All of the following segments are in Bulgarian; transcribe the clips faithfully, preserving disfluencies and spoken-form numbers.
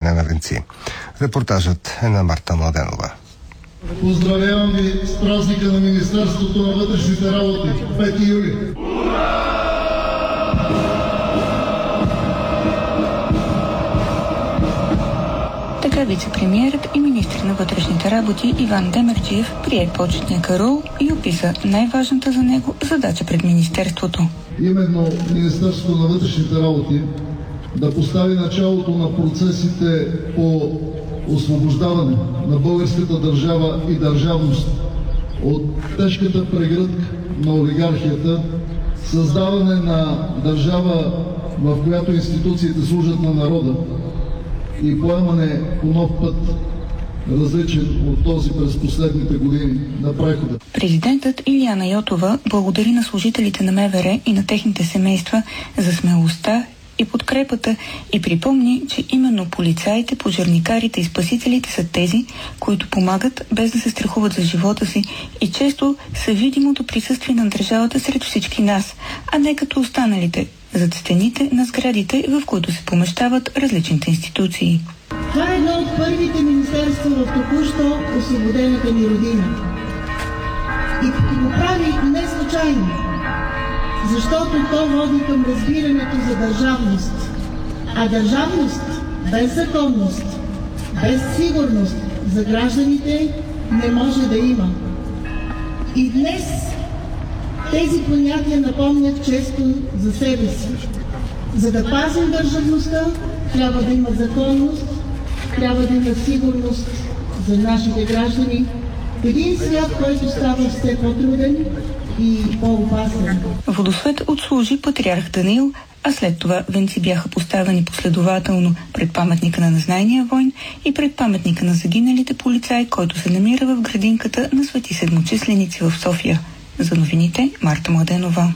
изкарване на венци. Репортажът е на Марта Младенова. Поздравявам ви с празника на Министерството на вътрешните работи, пети юли. Така вице-премиерът и министър на вътрешните работи Иван Демерджиев прие почетния караул и описа най-важната за него задача пред министерството. Именно Министерството на вътрешните работи да постави началото на процесите по освобождаване на българската държава и държавност от тежката прегръдка на олигархията, създаване на държава, в която институциите служат на народа и поемане по нов път, различен от този през последните години на прехода. Президентът Илияна Йотова благодари на служителите на МВР и на техните семейства за смелостта и подкрепата и припомни, че именно полицаите, пожарникарите и спасителите са тези, които помагат без да се страхуват за живота си и често са видимото присъствие на държавата сред всички нас, а не като останалите, зад стените на сградите, в които се помещават различните институции. Това е едно от първите министерства в току-що освободената ни родина. И го прави не случайно, защото то води към разбирането за държавност. А държавност без законност, без сигурност за гражданите не може да има. И днес тези понятия напомнят често за себе си. За да пазим държавността, трябва да има законност, трябва да има сигурност за нашите граждани. Един свят, който става все по-труден и по-опасен. Водосвет отслужи патриарх Даниил, а след това венци бяха поставени последователно пред паметника на незнайния войн и пред паметника на загиналите полицаи, който се намира в градинката на Свети Седмочисленици в София. За новините Марта Младенова.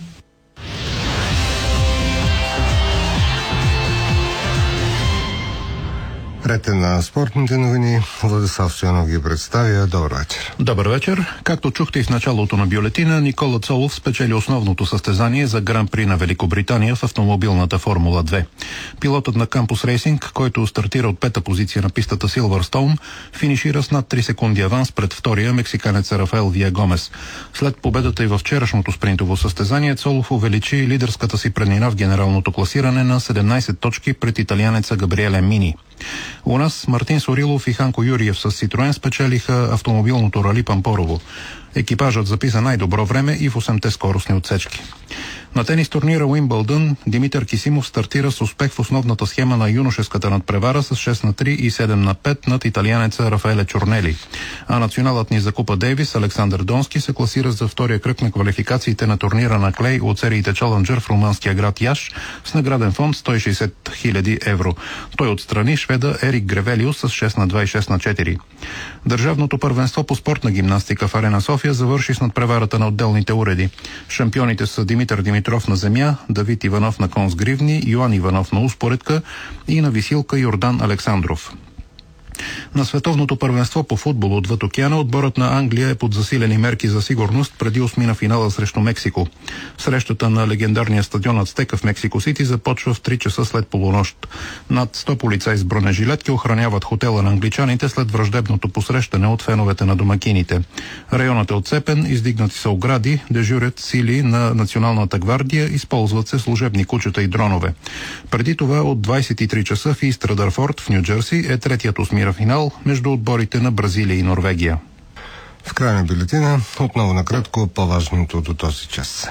Рете на спортните новини, Владислав Стоянов ги представя. Добър вечер. Добър вечер. Както чухте и в началото на бюлетина, Никола Цолов спечели основното състезание за Гран-при на Великобритания в автомобилната Формула две. Пилотът на Кампус Рейсинг, който стартира от пета позиция на пистата Силвърстоун, финишира с над три секунди аванс пред втория мексиканец Рафаел Вия Гомес. След победата и във вчерашното спринтово състезание, Цолов увеличи лидерската си преднина в генералното класиране на седемнайсет точки пред италианеца Габриеле Мини. У нас Мартин Сорилов и Ханко Юриев с Citroen спечелиха автомобилното рали Пампорово. Екипажът записа най-добро време и в осемте скоростни отсечки. На тенис турнира Уимбълдън Димитър Кисимов стартира с успех в основната схема на юношеската надпревара с шест на три и седем на пет над италианеца Рафаеле Чорнели. А националът ни за Купа Дейвис Александър Донски се класира за втория кръг на квалификациите на турнира на клей от сериите Челенджър в румънския град Яш с награден фонд сто и шейсет хиляди евро. Той отстрани шведа Ерик Гревелиус с шест на два и шест на четири. Държавното първенство по спортна гимнастика в Арена София завърши с надпреварата на отделните уреди. Шампионите са Димитър Димитров на земя, Давид Иванов на кон с гривни, Йоан Иванов на успоредка и на висилка Йордан Александров. На световното първенство по футбол отвъд океана отборът на Англия е под засилени мерки за сигурност преди осмина финала срещу Мексико. Срещата на легендарния стадион Ацтека в Мексико Сити започва в три часа след полунощ. Над сто полицаи с бронежилетки охраняват хотела на англичаните след враждебното посрещане от феновете на домакините. Районът е отцепен, издигнати са огради, дежурят сили на Националната гвардия, използват се служебни кучета и дронове. Преди това от двайсет и три часа в Ист Ръдърфорд в Ню-Джерси е третият осмира финал между отборите на Бразилия и Норвегия. В края на бюлетина отново накратко по-важното до този час.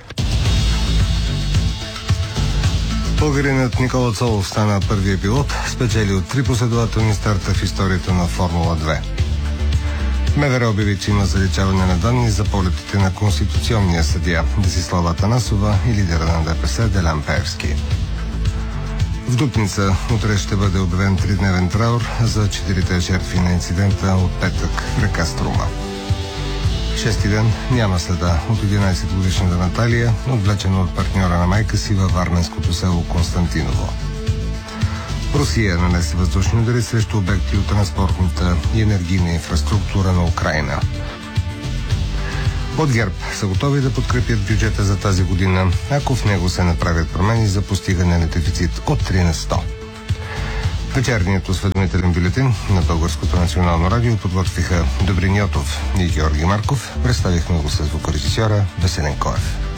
Българинът Никола Цолов стана първия пилот, спечели от три последователни старта в историята на Формула две. МВР обяви, че има заличаване на данни за полетите на конституционния съдия Десислава Атанасова и лидера на ДПС Делян Пеевски. В Дупница утре ще бъде обявен тридневен траур за четирите жертви на инцидента от петък в река Струма. Шести ден няма следа от единайсетгодишната Наталия, отвлечена от партньора на майка си във варненското село Константиново. Русия нанесе въздушни удари срещу обекти от транспортната и енергийна инфраструктура на Украйна. От ГЕРБ са готови да подкрепят бюджета за тази година, ако в него се направят промени за постигане на дефицит от три на сто. Вечерният осведомителен бюлетин на Българското национално радио подготвиха Добрин Йотов и Георги Марков. Представихме го с звукорежисьора Веселин Коев.